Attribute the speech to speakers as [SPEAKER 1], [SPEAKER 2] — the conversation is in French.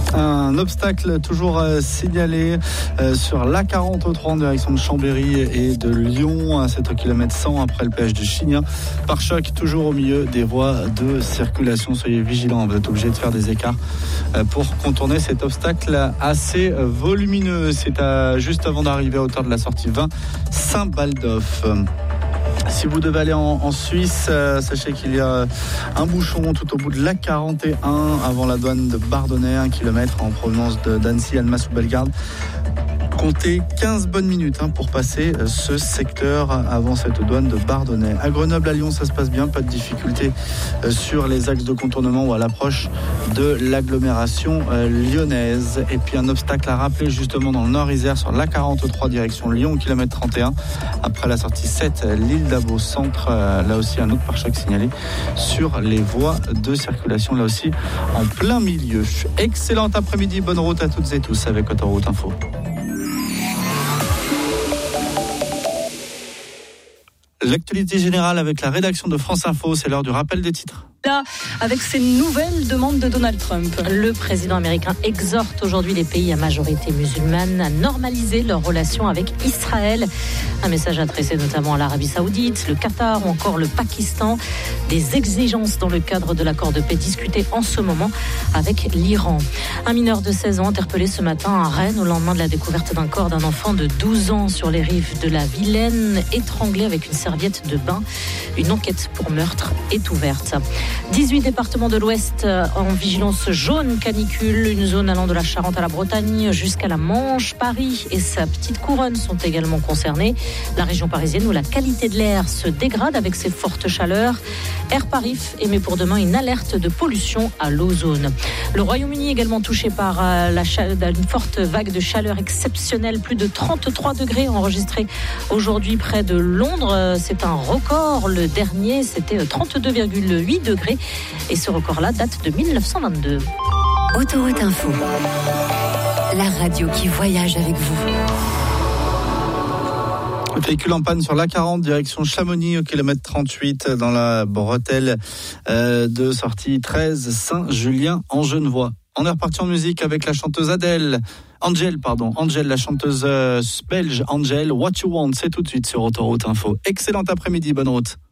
[SPEAKER 1] Un obstacle toujours signalé sur l'A40 en direction de Chambéry et de Lyon à 7 km 100 après le péage de Chignin. Pare-choc toujours au milieu des voies de circulation. Soyez vigilants, vous êtes obligés de faire des écarts pour contourner cet obstacle assez volumineux. C'est juste avant d'arriver à hauteur de la sortie 20 Saint-Baldoff. Si vous devez aller en Suisse, sachez qu'il y a un bouchon tout au bout de l'A41 avant la douane de Bardonnay, 1 km en provenance d'Annecy, Annemasse ou Bellegarde. Comptez 15 bonnes minutes pour passer ce secteur avant cette douane de Bardonnay. À Grenoble, à Lyon, ça se passe bien, pas de difficulté sur les axes de contournement ou à l'approche de l'agglomération lyonnaise. Et puis un obstacle à rappeler justement dans le Nord-Isère sur l'A43 direction Lyon, kilomètre 31. Après la sortie 7, l'île d'Abo Centre, là aussi un autre pare-choc signalé sur les voies de circulation, là aussi en plein milieu. Excellent après-midi, bonne route à toutes et tous avec Autoroute Info. L'actualité générale avec la rédaction de France Info, c'est l'heure du rappel des titres.
[SPEAKER 2] Là, avec ces nouvelles demandes de Donald Trump. Le président américain exhorte aujourd'hui les pays à majorité musulmane à normaliser leurs relations avec Israël. Un message adressé notamment à l'Arabie Saoudite, le Qatar ou encore le Pakistan. Des exigences dans le cadre de l'accord de paix discuté en ce moment avec l'Iran. Un mineur de 16 ans interpellé ce matin à Rennes au lendemain de la découverte d'un corps d'un enfant de 12 ans sur les rives de la Vilaine, étranglé avec une serviette de bain. Une enquête pour meurtre est ouverte. 18 départements de l'Ouest en vigilance jaune canicule, une zone allant de la Charente à la Bretagne jusqu'à la Manche. Paris et sa petite couronne sont également concernés. La région parisienne où la qualité de l'air se dégrade avec ses fortes chaleurs. Air Paris émet pour demain une alerte de pollution à l'ozone. Le Royaume-Uni également touché par une forte vague de chaleur exceptionnelle. Plus de 33 degrés enregistrés aujourd'hui près de Londres. C'est un record. Le dernier, c'était 32,8 degrés. Et ce record-là date de 1922.
[SPEAKER 3] Autoroute Info, la radio qui voyage avec vous.
[SPEAKER 1] Véhicule en panne sur l'A40, direction Chamonix, au kilomètre 38, dans la bretelle de sortie 13 Saint-Julien en Genevois. On est reparti en musique avec la chanteuse Angèle, la chanteuse belge Angèle, What You Want, c'est tout de suite sur Autoroute Info. Excellent après-midi, bonne route.